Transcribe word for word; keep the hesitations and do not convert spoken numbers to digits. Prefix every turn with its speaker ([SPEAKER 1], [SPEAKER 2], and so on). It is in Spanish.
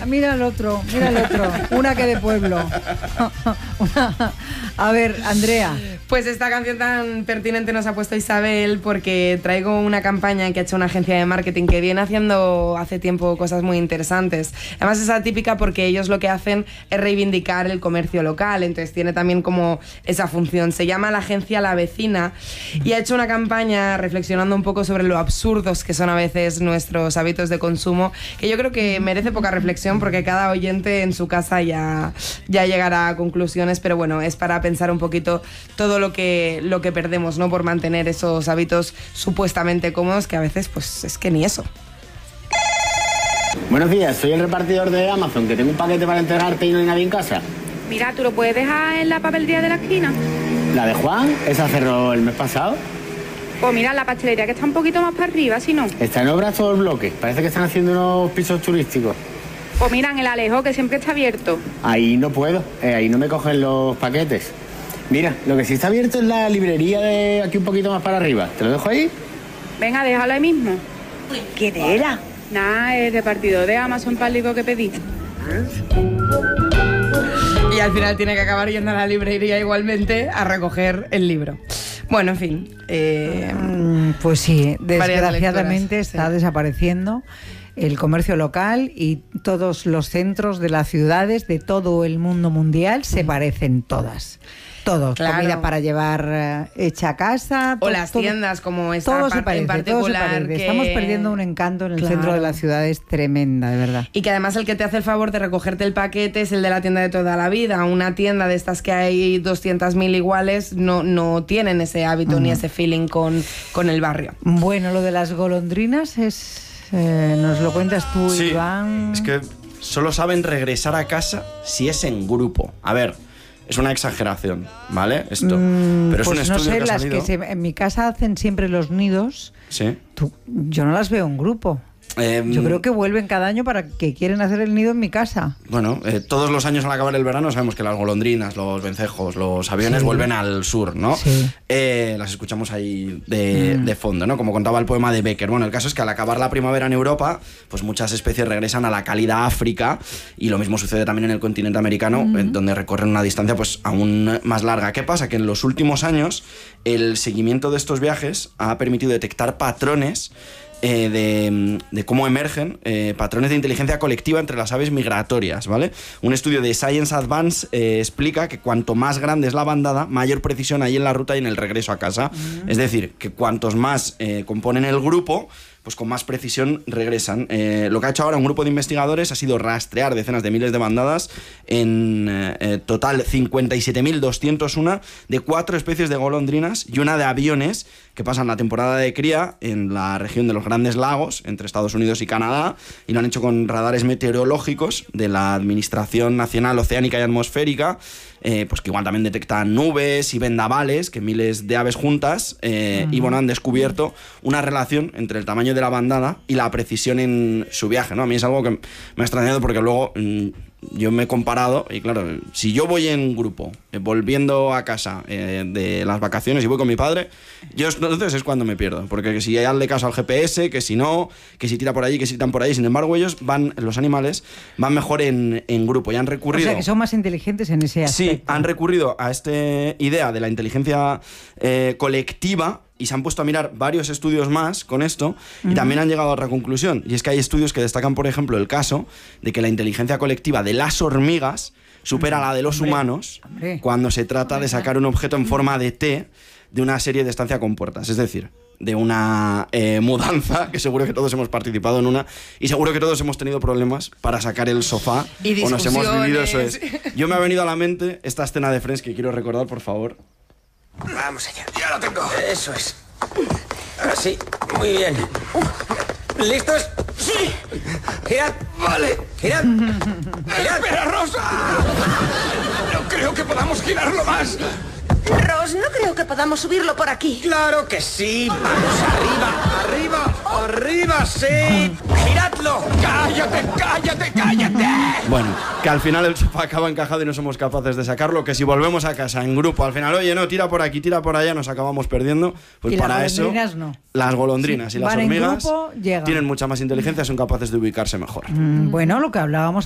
[SPEAKER 1] mira el otro, mira el otro. Una que de pueblo. Una... A ver, Andrea.
[SPEAKER 2] Pues esta canción tan pertinente nos ha puesto Isabel porque traigo una campaña que ha hecho una agencia de marketing que viene haciendo hace tiempo cosas muy interesantes. Además es atípica porque ellos lo que hacen es reivindicar el comercio local, entonces tiene también como esa función. Se llama la agencia La Vecina y ha hecho una campaña reflexionando un poco sobre lo absurdos que son a veces nuestros hábitos de consumo, que yo creo que merece poca reflexión porque cada oyente en su casa ya, ya llegará a conclusiones, pero bueno, es para pensar un poquito todo lo que, lo que perdemos, ¿no? Por mantener esos hábitos supuestamente cómodos que a veces pues es que ni eso.
[SPEAKER 3] Buenos días, soy el repartidor de Amazon, que tengo un paquete para entregarte y no hay nadie en casa.
[SPEAKER 4] Mira, ¿tú lo puedes dejar en la papelería de la esquina?
[SPEAKER 3] ¿La de Juan? ¿Esa cerró el mes pasado?
[SPEAKER 4] Pues mira, la pastelería que está un poquito más para arriba, si no.
[SPEAKER 3] Está en obras todo el bloque, parece que están haciendo unos pisos turísticos.
[SPEAKER 4] Pues mira, en el Alejo, que siempre está abierto.
[SPEAKER 3] Ahí no puedo, eh, ahí no me cogen los paquetes. Mira, lo que sí está abierto es la librería de aquí un poquito más para arriba. ¿Te lo dejo ahí?
[SPEAKER 4] Venga, déjalo ahí mismo.
[SPEAKER 5] ¿Quién era?
[SPEAKER 4] Nada, el repartidor de Amazon Pálico que pedí.
[SPEAKER 2] Y al final tiene que acabar yendo a la librería igualmente a recoger el libro. Bueno, en fin. Eh,
[SPEAKER 1] pues sí, desgraciadamente
[SPEAKER 2] lecturas,
[SPEAKER 1] está
[SPEAKER 2] sí.
[SPEAKER 1] desapareciendo el comercio local y todos los centros de las ciudades de todo el mundo mundial se parecen todas. Todo,
[SPEAKER 2] Claro.
[SPEAKER 1] comida para llevar eh, hecha a casa.
[SPEAKER 2] O
[SPEAKER 1] to-
[SPEAKER 2] las
[SPEAKER 1] todo-
[SPEAKER 2] tiendas como esta
[SPEAKER 1] todo se
[SPEAKER 2] par-
[SPEAKER 1] parece,
[SPEAKER 2] en
[SPEAKER 1] todo se
[SPEAKER 2] particular.
[SPEAKER 1] parece.
[SPEAKER 2] que-
[SPEAKER 1] Estamos perdiendo un encanto en el
[SPEAKER 2] Claro.
[SPEAKER 1] centro de la ciudad, es tremenda, de verdad.
[SPEAKER 2] Y que además el que te hace el favor de recogerte el paquete es el de la tienda de toda la vida. Una tienda de estas que hay doscientas mil iguales no, no tienen ese hábito
[SPEAKER 1] Uh-huh.
[SPEAKER 2] ni ese feeling con, con el barrio.
[SPEAKER 1] Bueno, lo de las golondrinas es... eh, nos lo cuentas tú,
[SPEAKER 6] Sí,
[SPEAKER 1] Iván.
[SPEAKER 6] es que solo saben regresar a casa si es en grupo. A ver, es una exageración, ¿vale? Esto.
[SPEAKER 1] Mm,
[SPEAKER 6] Pero es
[SPEAKER 1] pues
[SPEAKER 6] un
[SPEAKER 1] no
[SPEAKER 6] estudio
[SPEAKER 1] sé,
[SPEAKER 6] que ha
[SPEAKER 1] las
[SPEAKER 6] salido.
[SPEAKER 1] que se, en mi casa hacen siempre los nidos.
[SPEAKER 6] Sí.
[SPEAKER 1] Tú- yo no las veo en grupo.
[SPEAKER 6] Eh,
[SPEAKER 1] Yo creo que vuelven cada año para que quieren hacer el nido en mi casa.
[SPEAKER 6] Bueno, eh, todos los años al acabar el verano sabemos que las golondrinas, los vencejos, los aviones
[SPEAKER 1] Sí.
[SPEAKER 6] vuelven al sur, ¿no?
[SPEAKER 1] Sí.
[SPEAKER 6] Eh, las escuchamos ahí de,
[SPEAKER 1] Mm.
[SPEAKER 6] de fondo, ¿no? Como contaba el poema de Becker. Bueno, el caso es que al acabar la primavera en Europa, pues muchas especies regresan a la cálida África y lo mismo sucede también en el continente americano,
[SPEAKER 1] Mm.
[SPEAKER 6] eh, donde recorren una distancia pues aún más larga. ¿Qué pasa? Que en los últimos años el seguimiento de estos viajes ha permitido detectar patrones Eh, de, de cómo emergen eh, patrones de inteligencia colectiva entre las aves migratorias, ¿vale? Un estudio de Science Advance eh, explica que cuanto más grande es la bandada, mayor precisión hay en la ruta y en el regreso a casa. Mm. Es decir, que cuantos más eh, componen el grupo, pues con más precisión regresan. Eh, lo que ha hecho ahora un grupo de investigadores ha sido rastrear decenas de miles de bandadas, en eh, total cincuenta y siete mil doscientos uno de cuatro especies de golondrinas y una de aviones que pasan la temporada de cría en la región de los Grandes Lagos, entre Estados Unidos y Canadá, y lo han hecho con radares meteorológicos de la Administración Nacional Oceánica y Atmosférica, eh, pues que igual también detectan nubes y vendavales, que miles de aves juntas, eh, uh-huh. y bueno, han descubierto una relación entre el tamaño de la bandada y la precisión en su viaje, ¿no? A mí es algo que me ha extrañado porque luego mmm, yo me he comparado y claro, si yo voy en grupo, eh, volviendo a casa eh, de las vacaciones y voy con mi padre, yo entonces es cuando me pierdo, porque si hazle caso al G P S, que si no, que si tira por allí, que si tiran por allí, sin embargo ellos van, los animales van mejor en, en grupo y han recurrido...
[SPEAKER 1] O sea, que son más inteligentes en ese aspecto.
[SPEAKER 6] Sí, han recurrido a esta idea de la inteligencia eh, colectiva y se han puesto a mirar varios estudios más con esto y uh-huh. también han llegado a otra conclusión. Y es que hay estudios que destacan, por ejemplo, el caso de que la inteligencia colectiva de las hormigas supera la de los hombre, humanos hombre. cuando se trata hombre, de sacar un objeto en forma de T de una serie de estancia con puertas. Es decir, de una eh, mudanza, que seguro que todos hemos participado en una, y seguro que todos hemos tenido problemas para sacar el sofá,
[SPEAKER 2] y
[SPEAKER 6] o nos hemos vivido, eso es. Yo me ha venido a la mente esta escena de Friends que quiero recordar, por favor.
[SPEAKER 7] Vamos allá, ya lo tengo. Eso es. Así, muy bien. ¿Listos? ¡Sí! ¡Girad! ¡Vale! ¡Girad! ¡Girad!
[SPEAKER 8] ¡Espera, Rosa! No creo que podamos girarlo más.
[SPEAKER 5] Ross, no creo que podamos subirlo por aquí.
[SPEAKER 7] ¡Claro que sí! ¡Vamos arriba! ¡Arriba! ¡Arriba! ¡Sí! ¡Giradlo!
[SPEAKER 8] ¡Cállate, cállate, cállate!
[SPEAKER 6] Bueno, que al final el sofá acaba encajado y no somos capaces de sacarlo, que si volvemos a casa en grupo, al final, oye, no, tira por aquí, tira por allá, nos acabamos perdiendo. Pues
[SPEAKER 1] y
[SPEAKER 6] para
[SPEAKER 1] las
[SPEAKER 6] eso,
[SPEAKER 1] golondrinas no.
[SPEAKER 6] las golondrinas
[SPEAKER 1] sí,
[SPEAKER 6] y las
[SPEAKER 1] van
[SPEAKER 6] hormigas
[SPEAKER 1] en grupo, llegan.
[SPEAKER 6] tienen mucha más inteligencia, son capaces de ubicarse mejor.
[SPEAKER 1] Mm, bueno, lo que hablábamos